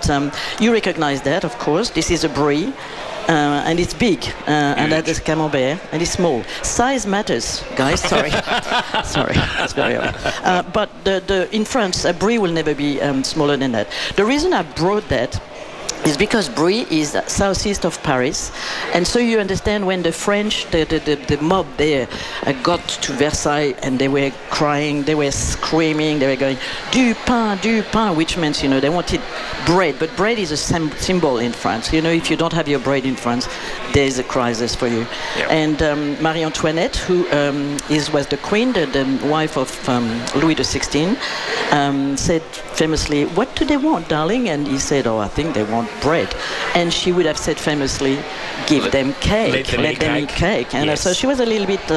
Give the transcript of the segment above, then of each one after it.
But you recognize that, of course. This is a brie. And it's big, and that is camembert, and it's small. Size matters, guys. Sorry, sorry, that's very hard. But in France, a brie will never be smaller than that. The reason I brought that is because Brie is southeast of Paris, and so you understand when the French, the mob there got to Versailles and they were crying, they were screaming, they were going du pain, which means they wanted bread, but bread is a symbol in France. If you don't have your bread in France, there's a crisis for you. Yep. And Marie Antoinette, who was the queen, the wife of Louis XVI, said famously, "What do they want, darling?" And he said, "Oh, I think they want bread." And she would have said famously, "Give them cake, let them eat cake." And so she was a little bit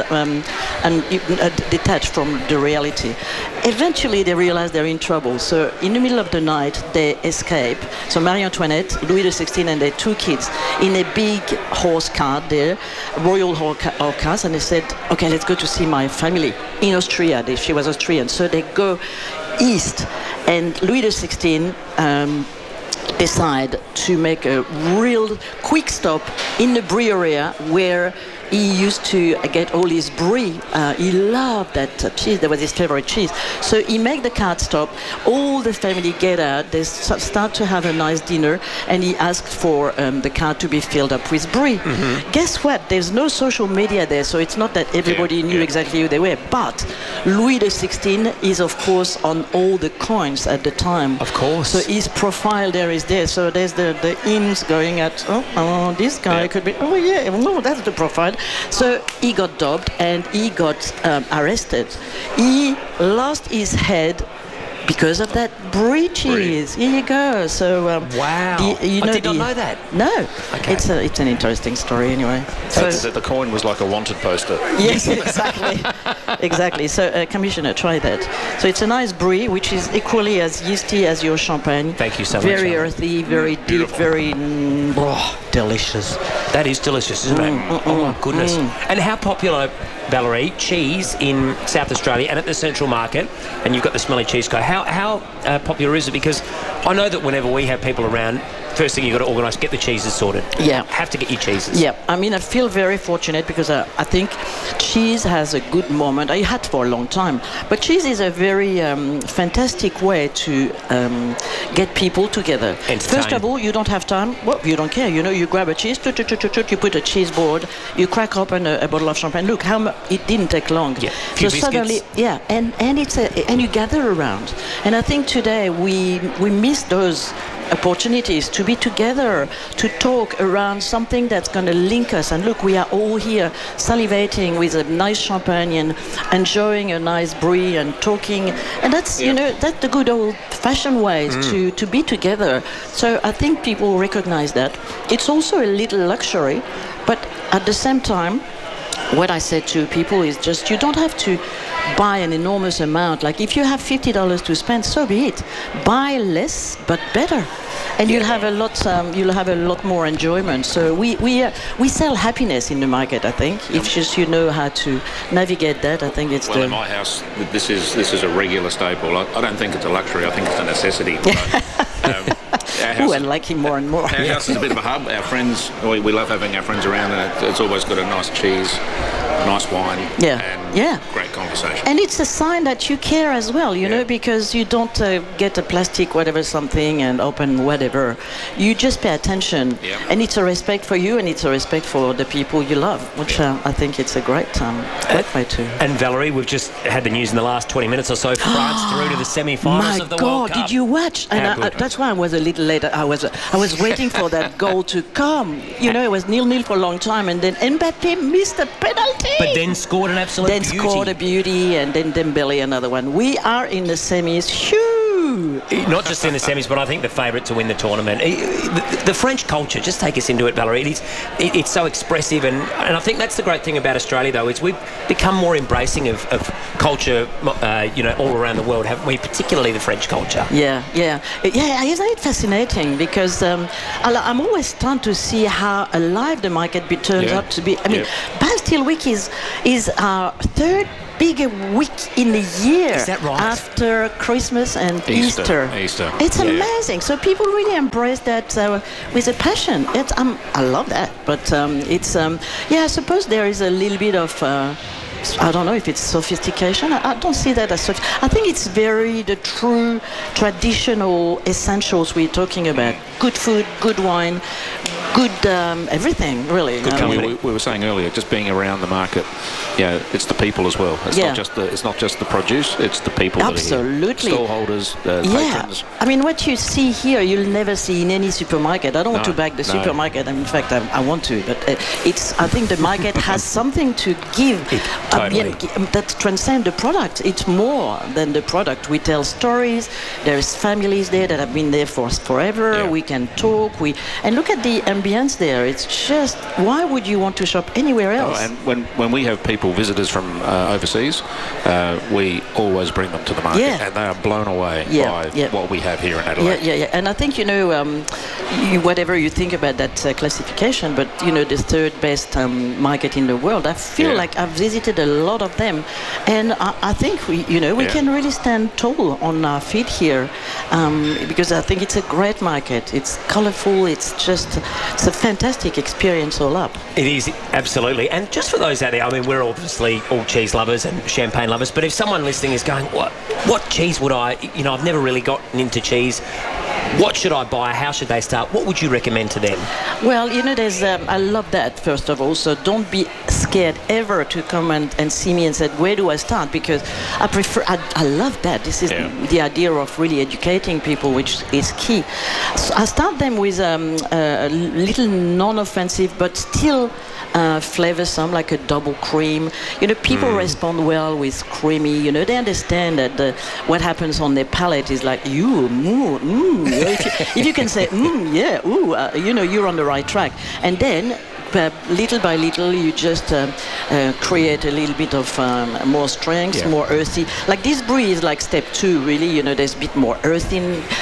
detached from the reality. Eventually they realized they're in trouble, so in the middle of the night they escape. So Marie Antoinette, Louis XVI and their two kids in a big horse cart there, royal horse cars, and they said, "Okay, let's go to see my family in Austria." She was Austrian, so they go east, and Louis XVI decide to make a real quick stop in the brie area where he used to get all his brie. He loved that cheese. That was his favorite cheese. So he make the cart stop. All the family get out. They start to have a nice dinner, and he asked for the cart to be filled up with brie. Mm-hmm. Guess what? There's no social media there, so it's not that everybody knew exactly who they were. But Louis XVI is, of course, on all the coins at the time. Of course. So his profile there is there. So there's the inns going at, oh this guy could be, oh yeah, no, that's the profile. So he got dobbed and he got arrested. He lost his head because of that brie cheese. Here you go. So wow, I did not know that. No, okay. It's an interesting story anyway. So the coin was like a wanted poster. Yes, exactly, exactly. So Commissioner, try that. So it's a nice brie, which is equally as yeasty as your champagne. Thank you so much. Very earthy, very deep, very delicious. That is delicious, isn't it? Oh my goodness. And how popular, Valerie, cheese in South Australia and at the Central Market, and you've got the Smelly Cheese Co. How popular is it? Because I know that whenever we have people around, first thing you've got to organise, get the cheeses sorted. Yeah. Have to get your cheeses. Yeah. I mean, I feel very fortunate because I think cheese has a good moment. I had for a long time. But cheese is a very fantastic way to get people together. Entertain. First of all, you don't have time. Well, you don't care. You grab a cheese, you put a cheese board, you crack open a bottle of champagne. Look, it didn't take long. Yeah. So suddenly, and you gather around. And I think today we miss those opportunities to be together, to talk around something that's going to link us. And look, we are all here salivating with a nice champagne and enjoying a nice brie and talking. And that's, that's the good old-fashioned ways to be together. So I think people recognize that. It's also a little luxury, but at the same time, what I said to people is just, you don't have to buy an enormous amount. Like if you have $50 to spend, so be it. Buy less but better, and you'll have a lot more enjoyment. So we sell happiness in the market. I think if just you know how to navigate that, I think it's in my house, this is a regular staple. I don't think it's a luxury. I think it's a necessity. I like him more and more. Our house is a bit of a hub. Our friends, we love having our friends around, and it's always got a nice cheese, nice wine, and great conversation. And it's a sign that you care as well, you know, because you don't get a plastic whatever something and open whatever. You just pay attention, and it's a respect for you, and it's a respect for the people you love, which I think it's a great way to. And Valerie, we've just had the news in the last 20 minutes or so. France through to the semi-finals of the World Cup. Did you watch? And that's why I was a little later. I was waiting for that goal to come. You know, it was 0-0 for a long time, and then Mbappé missed a penalty. But then scored an absolute beauty. Then scored a beauty, and then Dembélé another one. We are in the semis. Phew! Not just in the semis, but I think the favourite to win the tournament. The French culture, just take us into it, Valerie. It's so expressive, and I think that's the great thing about Australia, though, is we've become more embracing of culture, all around the world, haven't we? Particularly the French culture. Yeah. Isn't it fascinating? Because I'm always stunned to see how alive the market turns out to be. I mean, Bastille Week is our third bigger week in the year. Is that right? After Christmas and Easter. It's amazing. So people really embrace that with a passion. I love that. But I suppose there is a little bit of... I don't know if it's sophistication. I don't see that as such. I think it's very the true traditional essentials we're talking about. Good food, good wine, good everything, really. Good company. We were saying earlier, just being around the market, it's the people as well. It's not just the produce, it's the people Absolutely. That are here. Stallholders, patrons. I mean, what you see here, you'll never see in any supermarket. I don't want to back the supermarket. In fact, I want to, but I think the market has something to give. Totally. That transcends the product. It's more than the product. We tell stories. There's families there that have been there for forever. Yeah. We can talk. And look at the ambience there. It's just, why would you want to shop anywhere else? And when we have visitors from overseas, we always bring them to the market, and they are blown away by what we have here in Adelaide. And I think, whatever you think about that classification, but, the third best market in the world, I feel like I've visited a lot of them, and I think we can really stand tall on our feet here, because I think it's a great market. It's colourful. It's a fantastic experience all up. It is, absolutely. And just for those out there, I mean, we're obviously all cheese lovers and champagne lovers, but if someone listening is going, what cheese would I've never really gotten into cheese. What should I buy? How should they start? What would you recommend to them? Well, there's I love that, first of all. So don't be scared ever to come and see me and say, where do I start? Because I love that. This is the idea of really educating people, which is key. So I start them with a little non-offensive, but still flavoursome, like a double cream. People respond well with creamy. They understand that what happens on their palate is like, if you can say, you're on the right track. And then, little by little, you just create a little bit of more strength, more earthy. Like this brie is like step 2, really. There's a bit more earthy,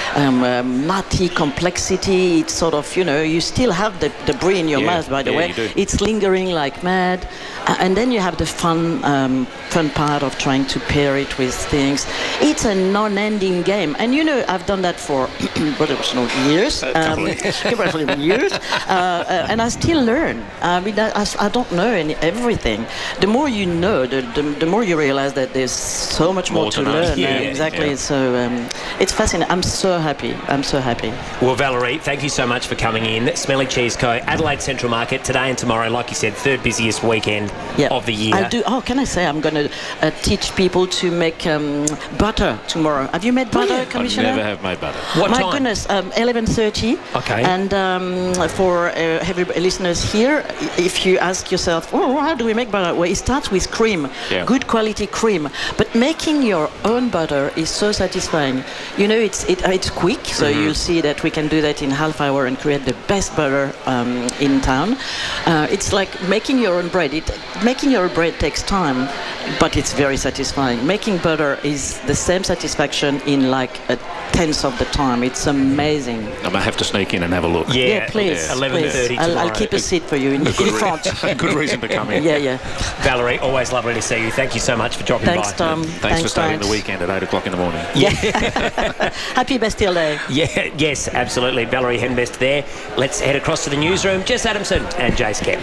nutty complexity. It's sort of, you still have the brie in your mouth, by the way. It's lingering like mad. And then you have the fun part of trying to pair it with things. It's a non-ending game. And, I've done that for years. Years. And I still learn. I mean, I don't know everything. The more you know, the more you realize that there's so much more to learn. Exactly. So it's fascinating. I'm so happy. Well, Valerie, thank you so much for coming in. Smelly Cheese Co. Adelaide Central Market today and tomorrow. Like you said, third busiest weekend of the year. I'll do. Oh, can I say I'm going to teach people to make butter tomorrow. Have you made butter, Commissioner? I never have made butter. What time? My goodness, 11:30. Okay. And for every listeners here, if you ask yourself, how do we make butter? Well, it starts with cream, good quality cream. But making your own butter is so satisfying. It's quick, so you'll see that we can do that in half hour and create the best butter in town. It's like making your own bread. Making your bread takes time, but it's very satisfying. Making butter is the same satisfaction in like a tenth of the time. It's amazing. I might have to sneak in and have a look. Yeah, please. 11:30 tomorrow. I'll keep a seat for you in front. Good reason to come in. Yeah. Valerie, always lovely to see you. Thank you so much for dropping by. Thanks, Tom. Thanks for starting the weekend at 8 o'clock in the morning. Yeah. Happy Bastille Day. Yeah, yes, absolutely. Valerie Henbest there. Let's head across to the newsroom. Jess Adamson and Jace Kemp.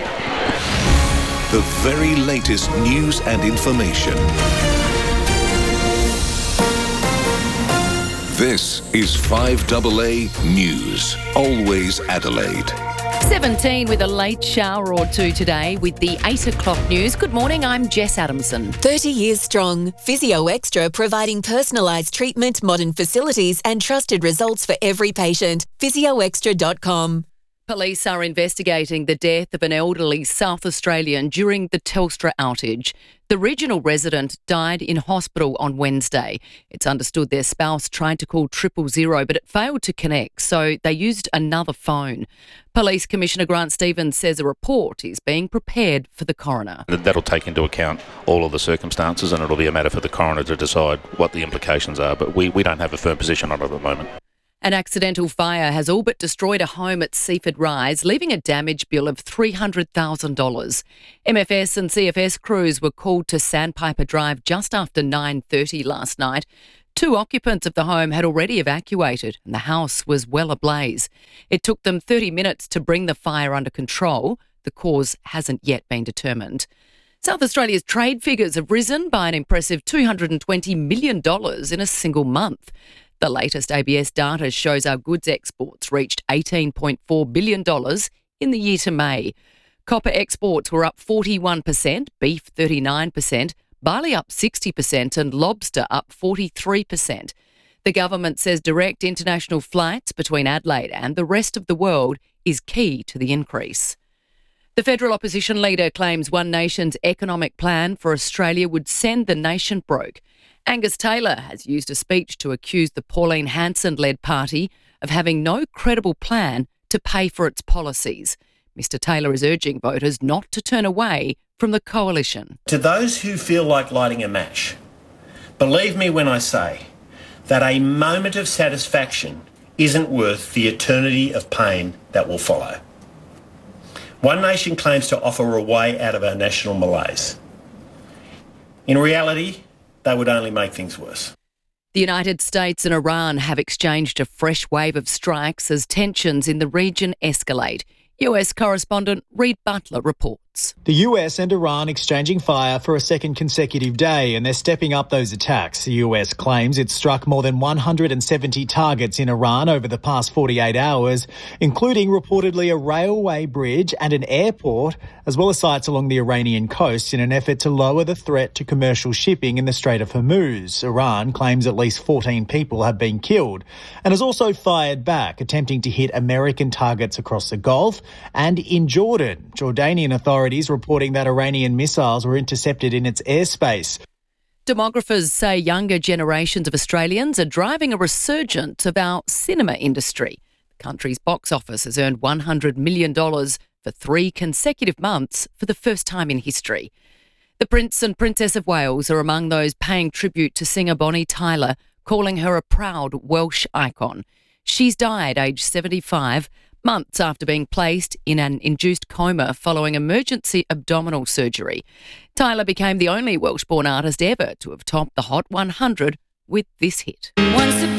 The very latest news and information. This is 5AA News. Always Adelaide. 17 with a late shower or two today with the 8 o'clock news. Good morning, I'm Jess Adamson. 30 years strong. Physio Extra providing personalised treatment, modern facilities and trusted results for every patient. physioextra.com. Police are investigating the death of an elderly South Australian during the Telstra outage. The regional resident died in hospital on Wednesday. It's understood their spouse tried to call 000, but it failed to connect, so they used another phone. Police Commissioner Grant Stevens says a report is being prepared for the coroner. That'll take into account all of the circumstances, and it'll be a matter for the coroner to decide what the implications are, but we don't have a firm position on it at the moment. An accidental fire has all but destroyed a home at Seaford Rise, leaving a damage bill of $300,000. MFS and CFS crews were called to Sandpiper Drive just after 9:30 last night. 2 occupants of the home had already evacuated and the house was well ablaze. It took them 30 minutes to bring the fire under control. The cause hasn't yet been determined. South Australia's trade figures have risen by an impressive $220 million in a single month. The latest ABS data shows our goods exports reached $18.4 billion in the year to May. Copper exports were up 41%, beef 39%, barley up 60% and lobster up 43%. The government says direct international flights between Adelaide and the rest of the world is key to the increase. The federal opposition leader claims One Nation's economic plan for Australia would send the nation broke. Angus Taylor has used a speech to accuse the Pauline Hanson-led party of having no credible plan to pay for its policies. Mr Taylor is urging voters not to turn away from the coalition. To those who feel like lighting a match, believe me when I say that a moment of satisfaction isn't worth the eternity of pain that will follow. One Nation claims to offer a way out of our national malaise. In reality, they would only make things worse. The United States and Iran have exchanged a fresh wave of strikes as tensions in the region escalate. US correspondent Reid Butler reports. The US and Iran exchanging fire for a second consecutive day, and they're stepping up those attacks. The US claims it struck more than 170 targets in Iran over the past 48 hours, including reportedly a railway bridge and an airport, as well as sites along the Iranian coast in an effort to lower the threat to commercial shipping in the Strait of Hormuz. Iran claims at least 14 people have been killed and has also fired back, attempting to hit American targets across the Gulf and in Jordan. Jordanian authorities reporting that Iranian missiles were intercepted in its airspace. Demographers say younger generations of Australians are driving a resurgence of our cinema industry. The country's box office has earned $100 million for 3 consecutive months for the first time in history. The Prince and Princess of Wales are among those paying tribute to singer Bonnie Tyler, calling her a proud Welsh icon. She's died aged 75, months after being placed in an induced coma following emergency abdominal surgery. Tyler became the only Welsh-born artist ever to have topped the Hot 100 with this hit.